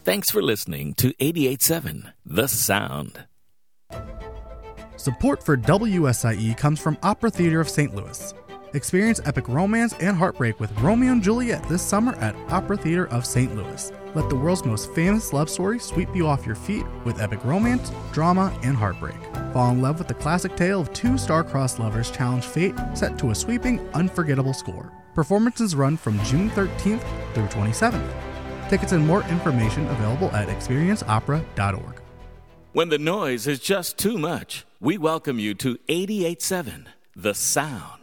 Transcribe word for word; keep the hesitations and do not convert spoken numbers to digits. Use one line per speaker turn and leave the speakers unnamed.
Thanks for listening to eighty-eight point seven The Sound.
Support for W S I E comes from Opera Theater of Saint Louis. Experience epic romance and heartbreak with Romeo and Juliet this summer at Opera Theater of Saint Louis. Let the world's most famous love story sweep you off your feet with epic romance, drama, and heartbreak. Fall in love with the classic tale of two star-crossed lovers challenge fate set to a sweeping, unforgettable score. Performances run from June thirteenth through twenty-seventh. Tickets and more information available at experience opera dot org.
When the noise is just too much, we welcome you to eighty-eight point seven The Sound.